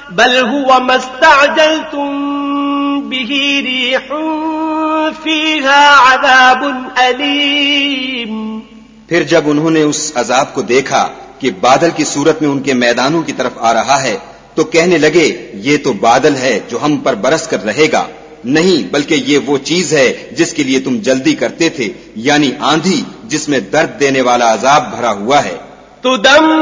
बल हुवा मस्तअजलतुम बिही रीहुन फीहा अज़ाबुन अलीम। फिर जब उन्होंने उस अजाब को देखा कि बादल की सूरत में उनके मैदानों की तरफ आ रहा है तो कहने लगे, ये तो बादल है जो हम पर बरस कर रहेगा। नहीं, बल्कि ये वो चीज है जिसके लिए तुम जल्दी करते थे, यानी आंधी जिसमें दर्द देने वाला अजाब भरा हुआ है।